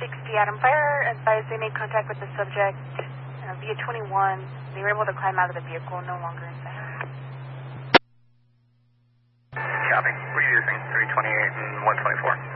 Adam Fire advised they made contact with the subject via 21. They were able to climb out of the vehicle, no longer inside. Copy. Reducing 328 and 124.